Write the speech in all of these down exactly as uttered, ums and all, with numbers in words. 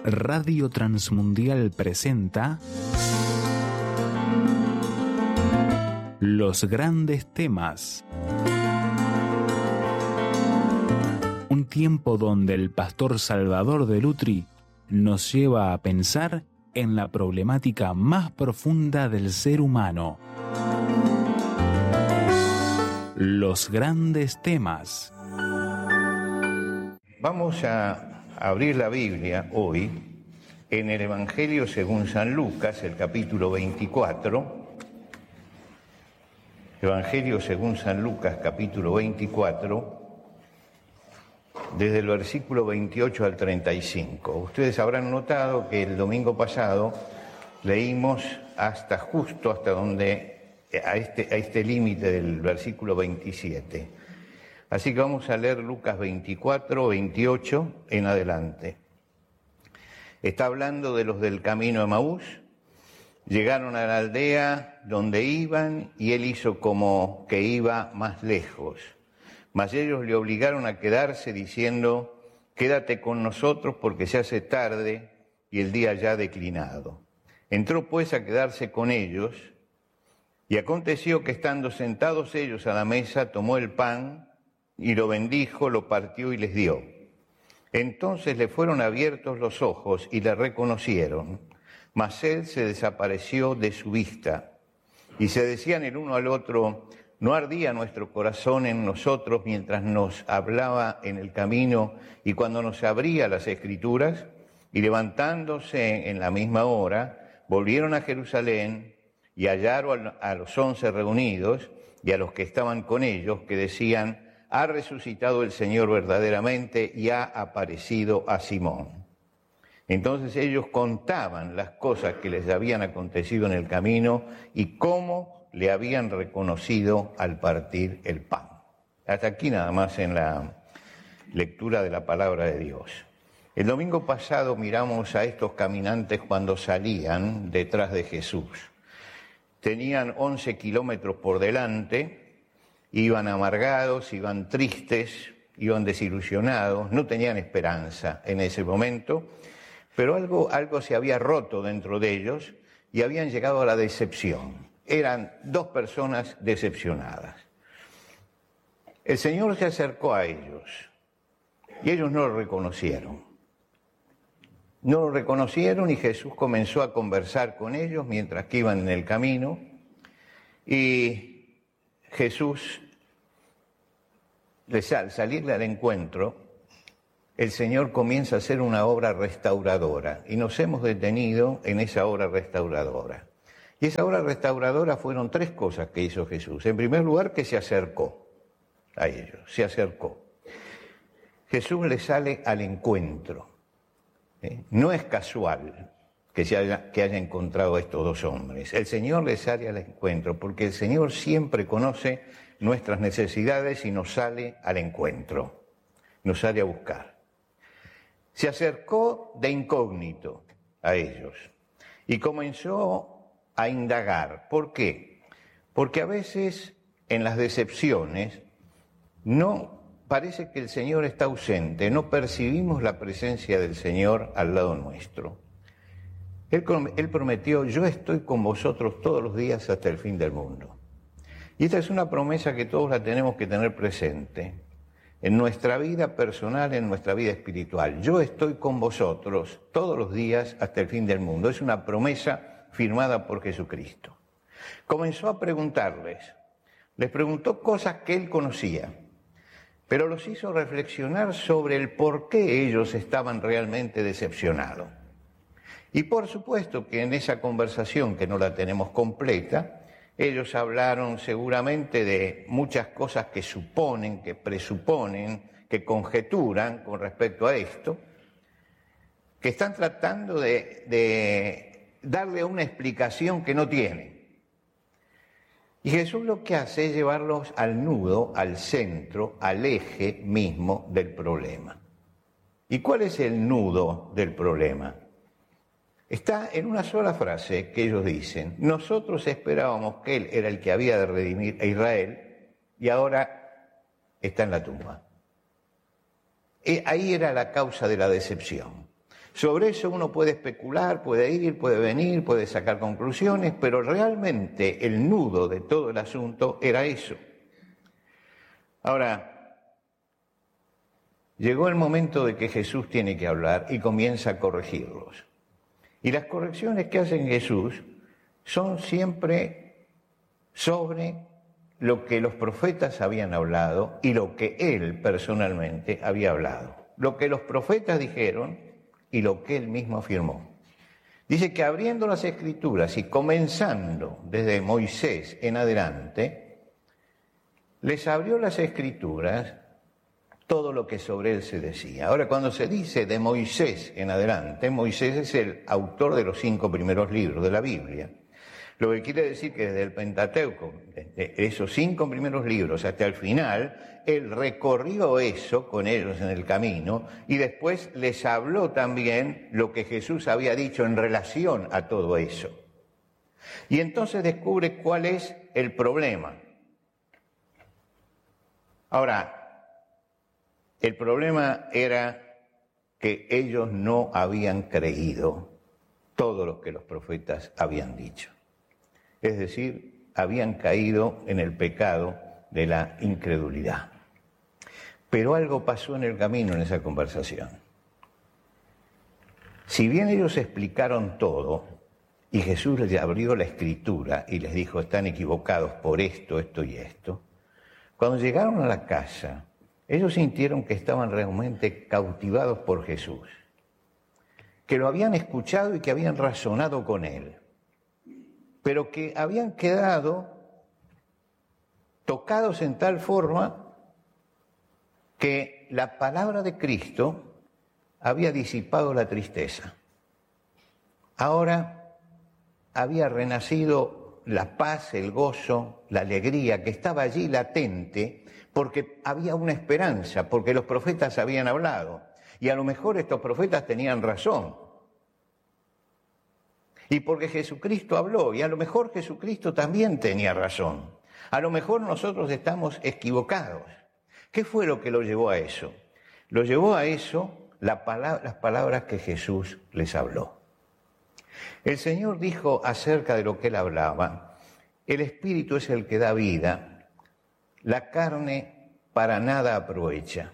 Radio Transmundial presenta Los Grandes Temas. Un tiempo donde el pastor Salvador de Lutri nos lleva a pensar en la problemática más profunda del ser humano. Los Grandes Temas. Vamos a abrir la Biblia hoy en el Evangelio según San Lucas, el capítulo veinticuatro. Evangelio según San Lucas, capítulo veinticuatro, desde el versículo veintiocho al treinta y cinco. Ustedes habrán notado que el domingo pasado leímos hasta justo hasta donde, a este, a este límite del versículo veintisiete. Así que vamos a leer Lucas veinticuatro, veintiocho en adelante. Está hablando de los del camino de Emaús. Llegaron a la aldea donde iban y él hizo como que iba más lejos. Mas ellos le obligaron a quedarse diciendo: quédate con nosotros porque se hace tarde y el día ya ha declinado. Entró pues a quedarse con ellos y aconteció que estando sentados ellos a la mesa tomó el pan y lo bendijo, lo partió y les dio. Entonces le fueron abiertos los ojos y le reconocieron, mas él se desapareció de su vista. Y se decían el uno al otro: ¿no ardía nuestro corazón en nosotros mientras nos hablaba en el camino y cuando nos abría las Escrituras? Y levantándose en la misma hora, volvieron a Jerusalén y hallaron a los once reunidos y a los que estaban con ellos, que decían: ha resucitado el Señor verdaderamente y ha aparecido a Simón. Entonces ellos contaban las cosas que les habían acontecido en el camino y cómo le habían reconocido al partir el pan. Hasta aquí nada más en la lectura de la palabra de Dios. El domingo pasado miramos a estos caminantes cuando salían detrás de Jesús. Tenían once kilómetros por delante. Iban amargados, iban tristes, iban desilusionados, no tenían esperanza en ese momento, pero algo, algo se había roto dentro de ellos y habían llegado a la decepción. Eran dos personas decepcionadas. El Señor se acercó a ellos y ellos no lo reconocieron. No lo reconocieron y Jesús comenzó a conversar con ellos mientras que iban en el camino y Jesús, al salirle al encuentro, el Señor comienza a hacer una obra restauradora y nos hemos detenido en esa obra restauradora. Y esa obra restauradora fueron tres cosas que hizo Jesús. En primer lugar, que se acercó a ellos, se acercó. Jesús le sale al encuentro. ¿eh? No es casual que, se haya, que haya encontrado a estos dos hombres. El Señor le sale al encuentro porque el Señor siempre conoce nuestras necesidades y nos sale al encuentro, nos sale a buscar. Se acercó de incógnito a ellos y comenzó a indagar. ¿Por qué? Porque a veces en las decepciones no parece que el Señor está ausente, no percibimos la presencia del Señor al lado nuestro. Él, él prometió: yo estoy con vosotros todos los días hasta el fin del mundo. Y esta es una promesa que todos la tenemos que tener presente en nuestra vida personal, en nuestra vida espiritual. Yo estoy con vosotros todos los días hasta el fin del mundo. Es una promesa firmada por Jesucristo. Comenzó a preguntarles, les preguntó cosas que él conocía, pero los hizo reflexionar sobre el por qué ellos estaban realmente decepcionados. Y por supuesto que en esa conversación, que no la tenemos completa, ellos hablaron seguramente de muchas cosas que suponen, que presuponen, que conjeturan con respecto a esto, que están tratando de, de darle una explicación que no tienen. Y Jesús lo que hace es llevarlos al nudo, al centro, al eje mismo del problema. ¿Y cuál es el nudo del problema? Está en una sola frase que ellos dicen: nosotros esperábamos que Él era el que había de redimir a Israel y ahora está en la tumba. Y ahí era la causa de la decepción. Sobre eso uno puede especular, puede ir, puede venir, puede sacar conclusiones, pero realmente el nudo de todo el asunto era eso. Ahora, llegó el momento de que Jesús tiene que hablar y comienza a corregirlos. Y las correcciones que hace Jesús son siempre sobre lo que los profetas habían hablado y lo que él personalmente había hablado. Lo que los profetas dijeron y lo que él mismo afirmó. Dice que abriendo las Escrituras y comenzando desde Moisés en adelante, les abrió las Escrituras todo lo que sobre él se decía. Ahora, cuando se dice de Moisés en adelante, Moisés es el autor de los cinco primeros libros de la Biblia. Lo que quiere decir que desde el Pentateuco, desde esos cinco primeros libros hasta el final, él recorrió eso con ellos en el camino y después les habló también lo que Jesús había dicho en relación a todo eso. Y entonces descubre cuál es el problema. Ahora, el problema era que ellos no habían creído todo lo que los profetas habían dicho. Es decir, habían caído en el pecado de la incredulidad. Pero algo pasó en el camino en esa conversación. Si bien ellos explicaron todo, y Jesús les abrió la Escritura y les dijo, están equivocados por esto, esto y esto, cuando llegaron a la casa, ellos sintieron que estaban realmente cautivados por Jesús, que lo habían escuchado y que habían razonado con él, pero que habían quedado tocados en tal forma que la palabra de Cristo había disipado la tristeza. Ahora había renacido la paz, el gozo, la alegría que estaba allí latente, porque había una esperanza, porque los profetas habían hablado. Y a lo mejor estos profetas tenían razón. Y porque Jesucristo habló, y a lo mejor Jesucristo también tenía razón. A lo mejor nosotros estamos equivocados. ¿Qué fue lo que lo llevó a eso? Lo llevó a eso la palabra, las palabras que Jesús les habló. El Señor dijo acerca de lo que él hablaba, el Espíritu es el que da vida, la carne para nada aprovecha.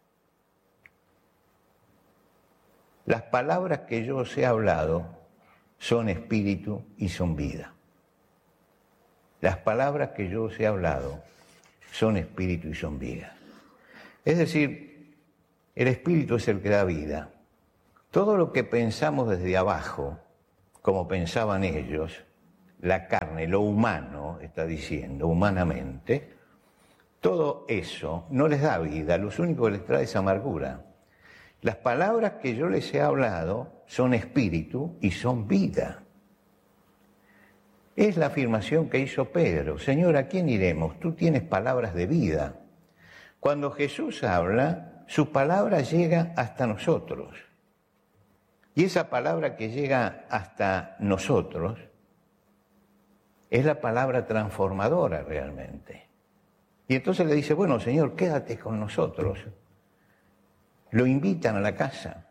Las palabras que yo os he hablado son espíritu y son vida. Las palabras que yo os he hablado son espíritu y son vida. Es decir, el espíritu es el que da vida. Todo lo que pensamos desde abajo, como pensaban ellos, la carne, lo humano, está diciendo, humanamente, todo eso no les da vida, lo único que les trae es amargura. Las palabras que yo les he hablado son espíritu y son vida. Es la afirmación que hizo Pedro. Señor, ¿a quién iremos? Tú tienes palabras de vida. Cuando Jesús habla, su palabra llega hasta nosotros. Y esa palabra que llega hasta nosotros es la palabra transformadora realmente. Y entonces le dice, bueno, Señor, quédate con nosotros. Lo invitan a la casa.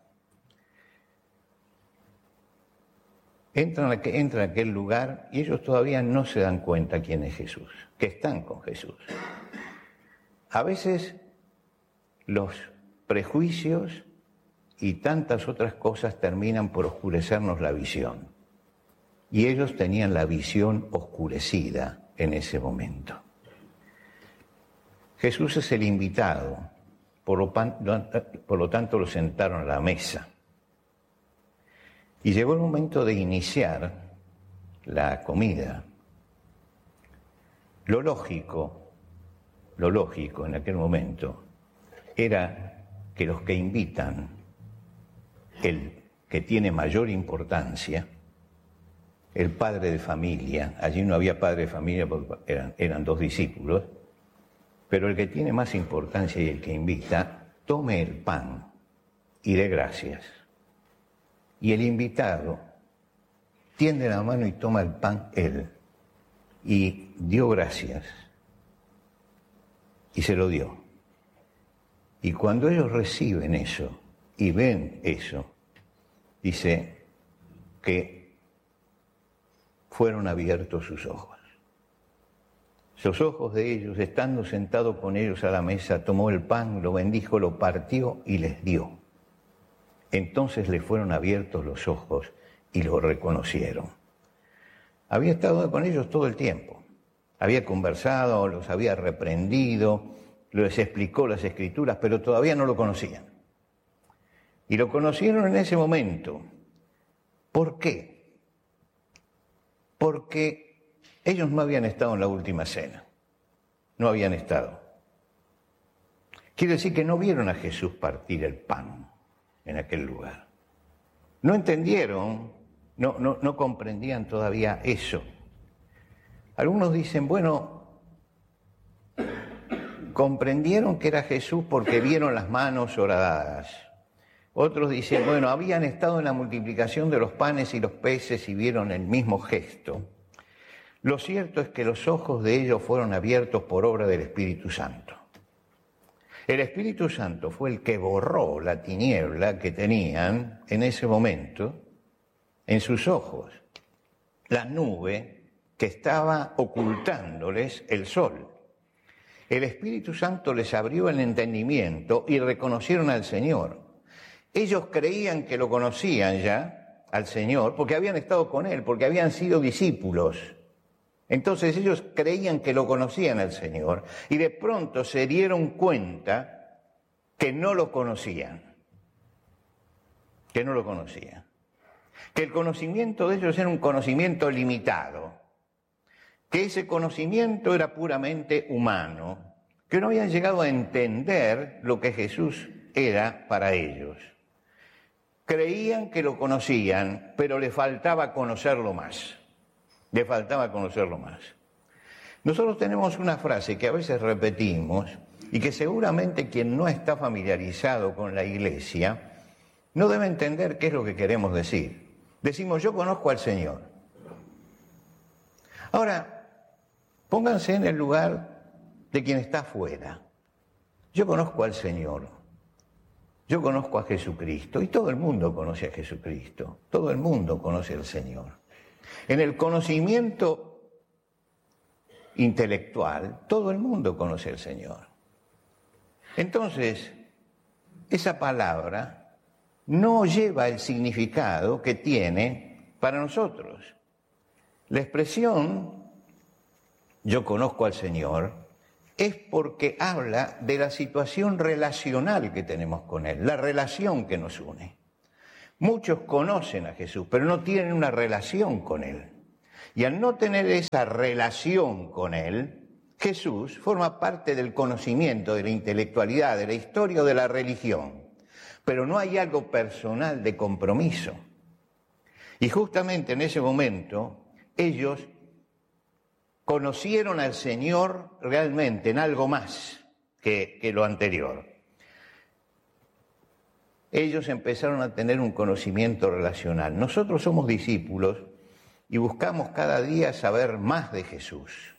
Entran a, entran a aquel lugar y ellos todavía no se dan cuenta quién es Jesús, que están con Jesús. A veces los prejuicios y tantas otras cosas terminan por oscurecernos la visión. Y ellos tenían la visión oscurecida en ese momento. Jesús es el invitado. Por lo, por lo tanto, lo sentaron a la mesa. Y llegó el momento de iniciar la comida. Lo lógico, lo lógico en aquel momento era que los que invitan, el que tiene mayor importancia, el padre de familia, allí no había padre de familia porque eran, eran dos discípulos, pero el que tiene más importancia y el que invita, tome el pan y dé gracias. Y el invitado tiende la mano y toma el pan él. Y dio gracias. Y se lo dio. Y cuando ellos reciben eso y ven eso, dice que fueron abiertos sus ojos. Los ojos de ellos, estando sentado con ellos a la mesa, tomó el pan, lo bendijo, lo partió y les dio. Entonces le fueron abiertos los ojos y lo reconocieron. Había estado con ellos todo el tiempo. Había conversado, los había reprendido, les explicó las Escrituras, pero todavía no lo conocían. Y lo conocieron en ese momento. ¿Por qué? Porque ellos no habían estado en la última cena. No habían estado. Quiere decir que no vieron a Jesús partir el pan en aquel lugar. No entendieron, no, no, no comprendían todavía eso. Algunos dicen, bueno, comprendieron que era Jesús porque vieron las manos horadadas. Otros dicen, bueno, habían estado en la multiplicación de los panes y los peces y vieron el mismo gesto. Lo cierto es que los ojos de ellos fueron abiertos por obra del Espíritu Santo. El Espíritu Santo fue el que borró la tiniebla que tenían en ese momento en sus ojos, la nube que estaba ocultándoles el sol. El Espíritu Santo les abrió el entendimiento y reconocieron al Señor. Ellos creían que lo conocían ya, al Señor, porque habían estado con Él, porque habían sido discípulos. Entonces ellos creían que lo conocían al Señor y de pronto se dieron cuenta que no lo conocían, que no lo conocían, que el conocimiento de ellos era un conocimiento limitado, que ese conocimiento era puramente humano, que no habían llegado a entender lo que Jesús era para ellos. Creían que lo conocían, pero le faltaba conocerlo más. Le faltaba conocerlo más. Nosotros tenemos una frase que a veces repetimos y que seguramente quien no está familiarizado con la Iglesia no debe entender qué es lo que queremos decir. Decimos, yo conozco al Señor. Ahora, pónganse en el lugar de quien está afuera. Yo conozco al Señor. Yo conozco a Jesucristo y todo el mundo conoce a Jesucristo. Todo el mundo conoce al Señor. En el conocimiento intelectual, todo el mundo conoce al Señor. Entonces, esa palabra no lleva el significado que tiene para nosotros. La expresión, yo conozco al Señor, es porque habla de la situación relacional que tenemos con Él, la relación que nos une. Muchos conocen a Jesús, pero no tienen una relación con Él. Y al no tener esa relación con Él, Jesús forma parte del conocimiento, de la intelectualidad, de la historia o de la religión. Pero no hay algo personal de compromiso. Y justamente en ese momento, ellos conocieron al Señor realmente en algo más que, que lo anterior. Ellos empezaron a tener un conocimiento relacional. Nosotros somos discípulos y buscamos cada día saber más de Jesús.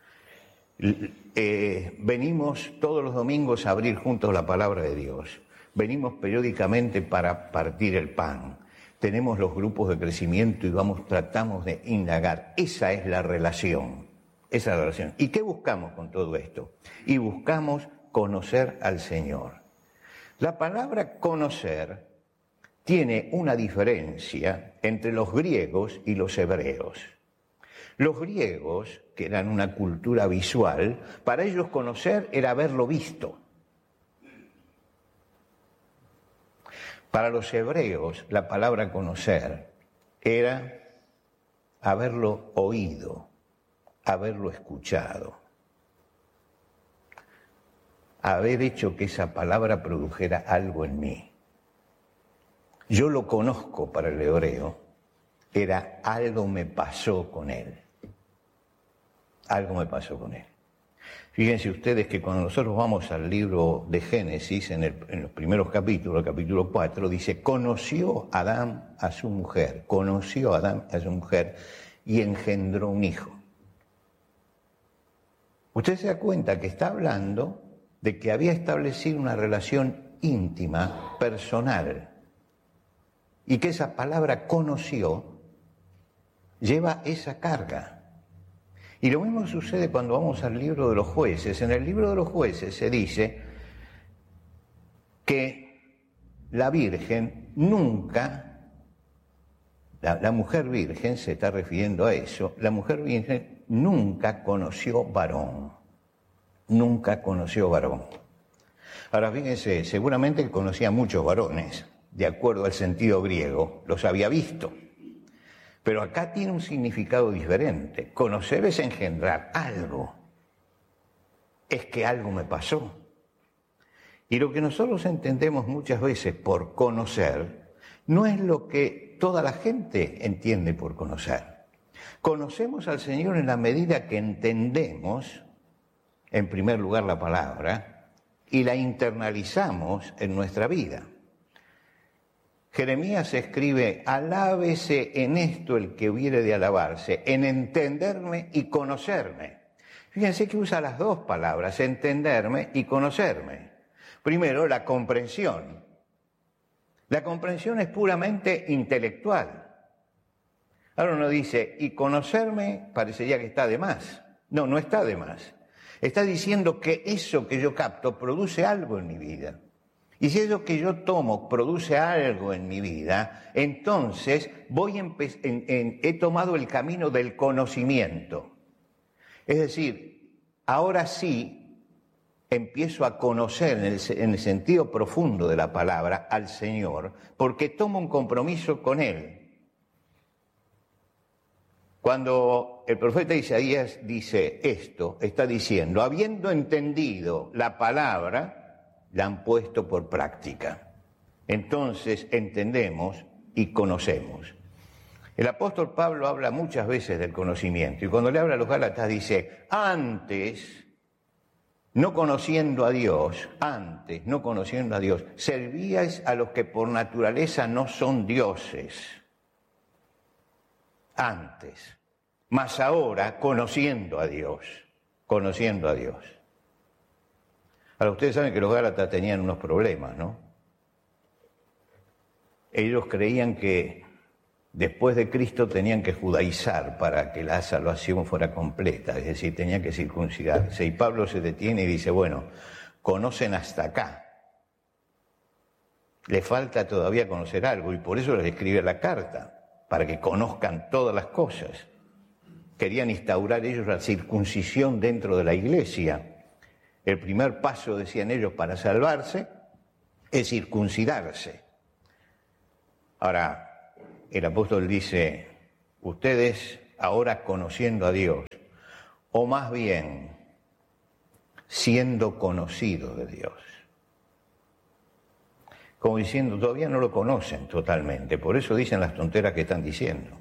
Eh, venimos todos los domingos a abrir juntos la palabra de Dios. Venimos periódicamente para partir el pan. Tenemos los grupos de crecimiento y vamos, tratamos de indagar. Esa es la relación. Esa es la relación. ¿Y qué buscamos con todo esto? Y buscamos conocer al Señor. La palabra conocer tiene una diferencia entre los griegos y los hebreos. Los griegos, que eran una cultura visual, para ellos conocer era haberlo visto. Para los hebreos, la palabra conocer era haberlo oído, haberlo escuchado, haber hecho que esa palabra produjera algo en mí. Yo lo conozco para el hebreo, era algo me pasó con él. Algo me pasó con él. Fíjense ustedes que cuando nosotros vamos al libro de Génesis, en, el, en los primeros capítulos, el capítulo cuatro, dice, conoció Adán a su mujer, conoció Adán a su mujer y engendró un hijo. Usted se da cuenta que está hablando de que había establecido una relación íntima, personal. y que esa palabra conoció lleva esa carga. Y lo mismo sucede cuando vamos al libro de los jueces. En el libro de los jueces se dice que la Virgen nunca, la, la mujer virgen se está refiriendo a eso, la mujer virgen nunca conoció varón, nunca conoció varón. Ahora fíjense, seguramente él conocía muchos varones, de acuerdo al sentido griego, los había visto. Pero acá tiene un significado diferente. Conocer es engendrar algo. Es que algo me pasó. Y lo que nosotros entendemos muchas veces por conocer, no es lo que toda la gente entiende por conocer. Conocemos al Señor en la medida que entendemos, en primer lugar, la palabra, y la internalizamos en nuestra vida. Jeremías escribe, alábese en esto el que hubiere de alabarse, en entenderme y conocerme. Fíjense que usa las dos palabras, entenderme y conocerme. Primero, la comprensión. La comprensión es puramente intelectual. Ahora uno dice, y conocerme parecería que está de más. No, no está de más. Está diciendo que eso que yo capto produce algo en mi vida. Y si eso que yo tomo produce algo en mi vida, entonces voy en, en, en, he tomado el camino del conocimiento. Es decir, ahora sí empiezo a conocer en el, en el sentido profundo de la palabra al Señor, porque tomo un compromiso con Él. Cuando el profeta Isaías dice esto, está diciendo, habiendo entendido la palabra, la han puesto por práctica. Entonces entendemos y conocemos. El apóstol Pablo habla muchas veces del conocimiento y cuando le habla a los Gálatas dice, antes, no conociendo a Dios, antes, no conociendo a Dios, servíais a los que por naturaleza no son dioses. Antes, mas ahora conociendo a Dios, conociendo a Dios. Ahora, ustedes saben que los Gálatas tenían unos problemas, ¿no? Ellos creían que después de Cristo tenían que judaizar para que la salvación fuera completa, es decir, tenían que circuncidarse. Y Pablo se detiene y dice, bueno, conocen hasta acá. Le falta todavía conocer algo y por eso les escribe la carta, para que conozcan todas las cosas. Querían instaurar ellos la circuncisión dentro de la iglesia. El primer paso, decían ellos, para salvarse es circuncidarse. Ahora, el apóstol dice, ustedes ahora conociendo a Dios, o más bien siendo conocidos de Dios. Como diciendo, todavía no lo conocen totalmente, por eso dicen las tonteras que están diciendo.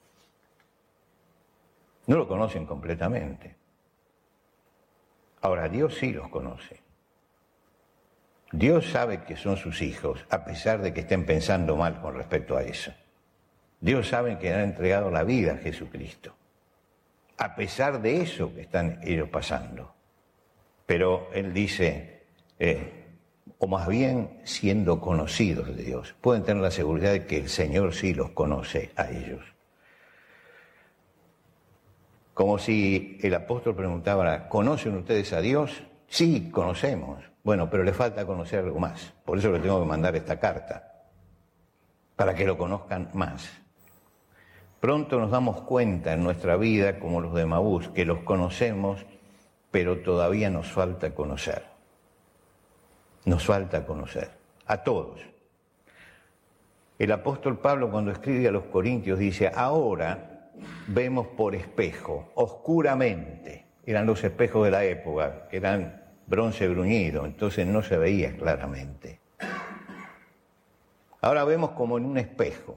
No lo conocen completamente. Ahora, Dios sí los conoce. Dios sabe que son sus hijos, a pesar de que estén pensando mal con respecto a eso. Dios sabe que han entregado la vida a Jesucristo, a pesar de eso que están ellos pasando. Pero Él dice, eh, o más bien siendo conocidos de Dios. Pueden tener la seguridad de que el Señor sí los conoce a ellos. Como si el apóstol preguntaba, ¿conocen ustedes a Dios? Sí, conocemos. Bueno, pero le falta conocer algo más. Por eso le tengo que mandar esta carta, para que lo conozcan más. Pronto nos damos cuenta en nuestra vida, como los de Emaús, que los conocemos, pero todavía nos falta conocer. Nos falta conocer, a todos. El apóstol Pablo, cuando escribe a los Corintios, dice, ahora vemos por espejo, oscuramente. Eran los espejos de la época, que eran bronce bruñido, entonces no se veía claramente. Ahora vemos como en un espejo,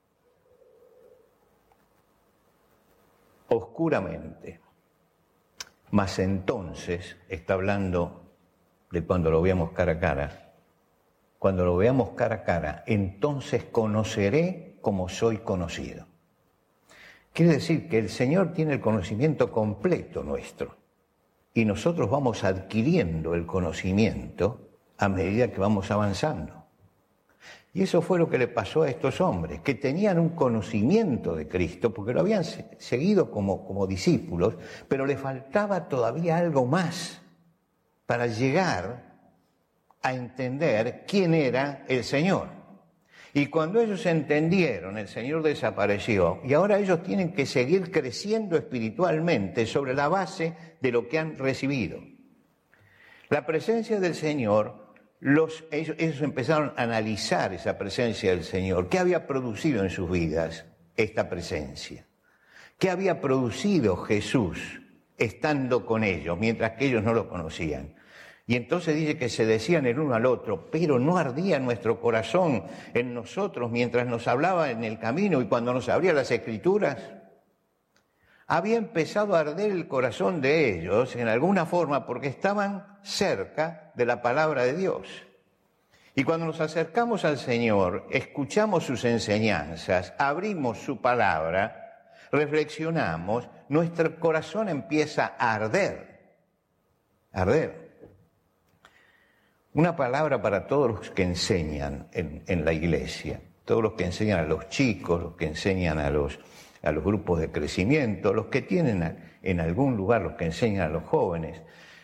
oscuramente. Mas entonces, está hablando de cuando lo veamos cara a cara, cuando lo veamos cara a cara, entonces conoceré como soy conocido. Quiere decir que el Señor tiene el conocimiento completo nuestro y nosotros vamos adquiriendo el conocimiento a medida que vamos avanzando. Y eso fue lo que le pasó a estos hombres, que tenían un conocimiento de Cristo, porque lo habían seguido como, como discípulos, pero le faltaba todavía algo más para llegar a entender quién era el Señor. Y cuando ellos entendieron, el Señor desapareció, y ahora ellos tienen que seguir creciendo espiritualmente sobre la base de lo que han recibido. La presencia del Señor... Los, ellos, ellos empezaron a analizar esa presencia del Señor. ¿Qué había producido en sus vidas esta presencia? ¿Qué había producido Jesús estando con ellos, mientras que ellos no lo conocían? Y entonces dice que se decían el uno al otro, pero no ardía nuestro corazón en nosotros mientras nos hablaba en el camino y cuando nos abría las Escrituras. Había empezado a arder el corazón de ellos en alguna forma porque estaban cerca de la palabra de Dios. Y cuando nos acercamos al Señor, escuchamos sus enseñanzas, abrimos su palabra, reflexionamos, nuestro corazón empieza a arder, a arder. Una palabra para todos los que enseñan en, en la iglesia, todos los que enseñan a los chicos, los que enseñan a los... a los grupos de crecimiento, los que tienen en algún lugar, los que enseñan a los jóvenes.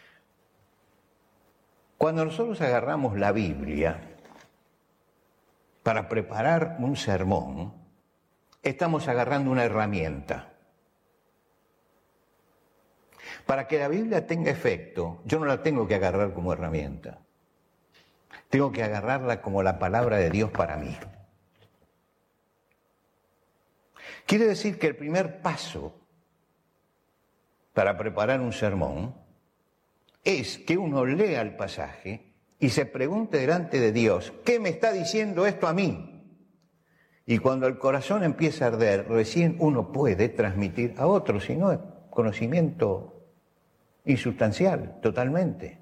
Cuando nosotros agarramos la Biblia para preparar un sermón, estamos agarrando una herramienta. Para que la Biblia tenga efecto, yo no la tengo que agarrar como herramienta. Tengo que agarrarla como la palabra de Dios para mí. Quiere decir que el primer paso para preparar un sermón es que uno lea el pasaje y se pregunte delante de Dios, ¿qué me está diciendo esto a mí? Y cuando el corazón empieza a arder, recién uno puede transmitir a otros, si no es conocimiento insustancial, totalmente.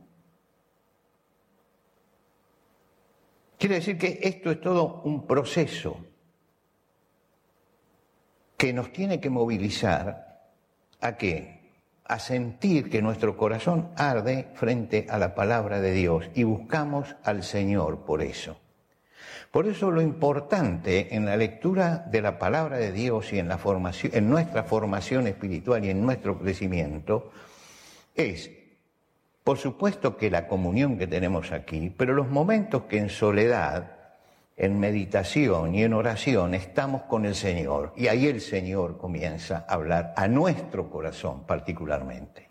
Quiere decir que esto es todo un proceso que nos tiene que movilizar ¿a qué? A sentir que nuestro corazón arde frente a la palabra de Dios y buscamos al Señor por eso. Por eso lo importante en la lectura de la palabra de Dios y en, la formación, en nuestra formación espiritual y en nuestro crecimiento es, por supuesto que la comunión que tenemos aquí, pero los momentos que en soledad, en meditación y en oración estamos con el Señor y ahí el Señor comienza a hablar a nuestro corazón particularmente.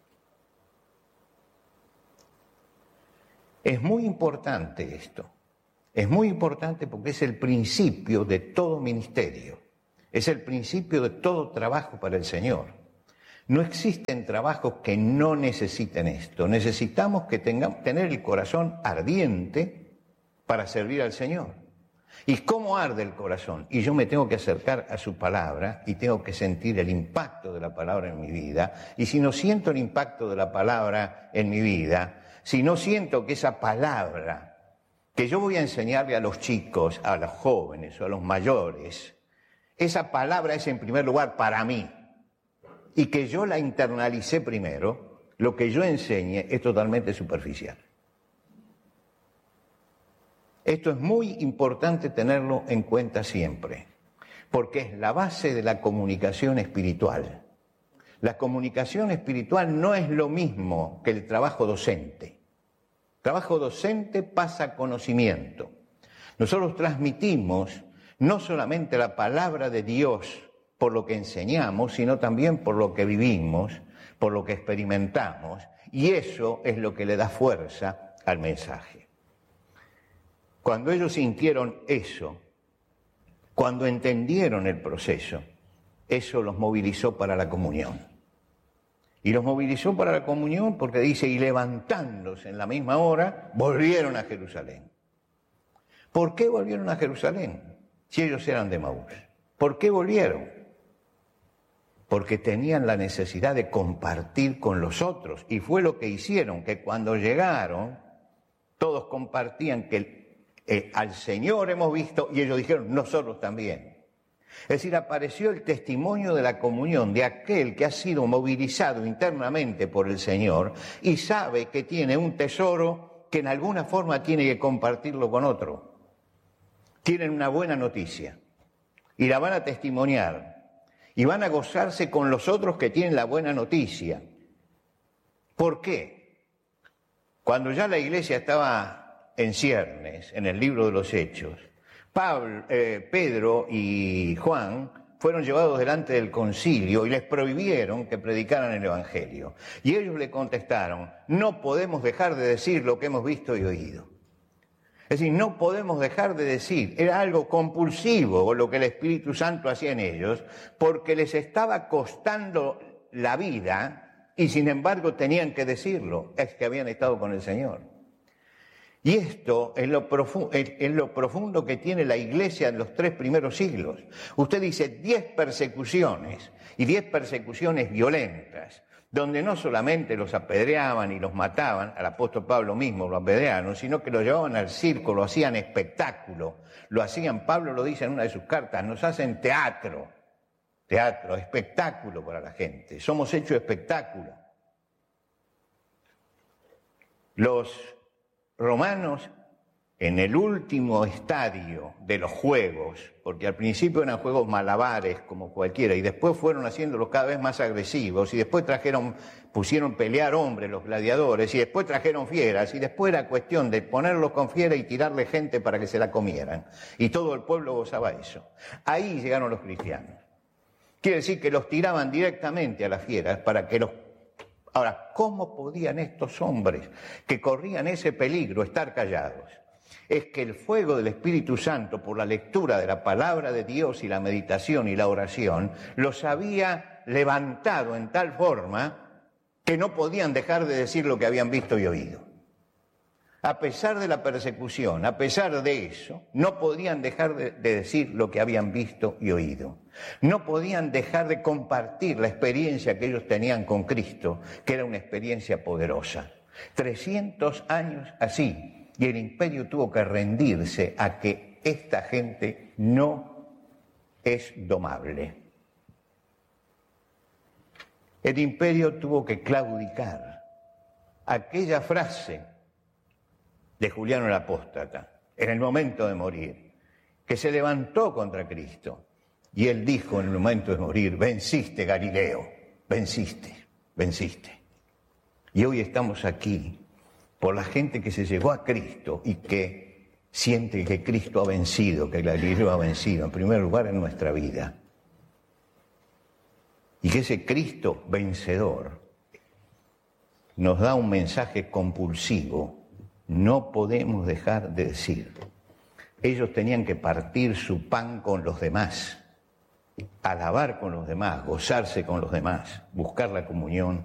Es muy importante esto, es muy importante porque es el principio de todo ministerio, es el principio de todo trabajo para el Señor. No existen trabajos que no necesiten esto, necesitamos que tengamos, tener el corazón ardiente para servir al Señor. ¿Y cómo arde el corazón? Y yo me tengo que acercar a su palabra y tengo que sentir el impacto de la palabra en mi vida. Y si no siento el impacto de la palabra en mi vida, si no siento que esa palabra que yo voy a enseñarle a los chicos, a los jóvenes o a los mayores, esa palabra es en primer lugar para mí y que yo la internalicé primero, lo que yo enseñe es totalmente superficial. Esto es muy importante tenerlo en cuenta siempre, porque es la base de la comunicación espiritual. La comunicación espiritual no es lo mismo que el trabajo docente. El trabajo docente pasa conocimiento. Nosotros transmitimos no solamente la palabra de Dios por lo que enseñamos, sino también por lo que vivimos, por lo que experimentamos, y eso es lo que le da fuerza al mensaje. Cuando ellos sintieron eso, cuando entendieron el proceso, eso los movilizó para la comunión. Y los movilizó para la comunión porque dice, y levantándose en la misma hora, volvieron a Jerusalén. ¿Por qué volvieron a Jerusalén? Si ellos eran de Emaús. ¿Por qué volvieron? Porque tenían la necesidad de compartir con los otros. Y fue lo que hicieron, que cuando llegaron, todos compartían que Eh, al Señor hemos visto, y ellos dijeron, nosotros también. Es decir, apareció el testimonio de la comunión de aquel que ha sido movilizado internamente por el Señor y sabe que tiene un tesoro que en alguna forma tiene que compartirlo con otro. tienen una buena noticia y la van a testimoniar y van a gozarse con los otros que tienen la buena noticia. ¿Por qué? Cuando ya la iglesia estaba en ciernes, en el libro de los Hechos, Pablo, eh, Pedro y Juan fueron llevados delante del concilio y les prohibieron que predicaran el Evangelio. Y ellos le contestaron: no podemos dejar de decir lo que hemos visto y oído. Es decir, no podemos dejar de decir, era algo compulsivo lo que el Espíritu Santo hacía en ellos, porque les estaba costando la vida y sin embargo tenían que decirlo, es que habían estado con el Señor. Y esto es lo, profundo, es lo profundo que tiene la iglesia en los tres primeros siglos. Usted dice diez persecuciones, y diez persecuciones violentas, donde no solamente los apedreaban y los mataban, al apóstol Pablo mismo lo apedrearon, sino que lo llevaban al circo, lo hacían espectáculo, lo hacían, Pablo lo dice en una de sus cartas, nos hacen teatro, teatro, espectáculo para la gente, somos hechos espectáculo. Los romanos, en el último estadio de los juegos, porque al principio eran juegos malabares como cualquiera, y después fueron haciéndolos cada vez más agresivos, y después trajeron, pusieron pelear hombres, los gladiadores, y después trajeron fieras, y después era cuestión de ponerlos con fieras y tirarle gente para que se la comieran. Y todo el pueblo gozaba eso. Ahí llegaron los cristianos. Quiere decir que los tiraban directamente a las fieras para que los... Ahora, ¿cómo podían estos hombres que corrían ese peligro estar callados? Es que el fuego del Espíritu Santo, por la lectura de la palabra de Dios y la meditación y la oración, los había levantado en tal forma que no podían dejar de decir lo que habían visto y oído. A pesar de la persecución, a pesar de eso, no podían dejar de, de decir lo que habían visto y oído. No podían dejar de compartir la experiencia que ellos tenían con Cristo, que era una experiencia poderosa. trescientos años así, y el imperio tuvo que rendirse a que esta gente no es domable. El imperio tuvo que claudicar. Aquella frase de Juliano el Apóstata, en el momento de morir, que se levantó contra Cristo, y él dijo en el momento de morir: venciste, Galileo, venciste, venciste. Y hoy estamos aquí por la gente que se llegó a Cristo y que siente que Cristo ha vencido, que Galileo ha vencido, en primer lugar en nuestra vida. Y que ese Cristo vencedor nos da un mensaje compulsivo. No podemos dejar de decir. Ellos tenían que partir su pan con los demás, alabar con los demás, gozarse con los demás, buscar la comunión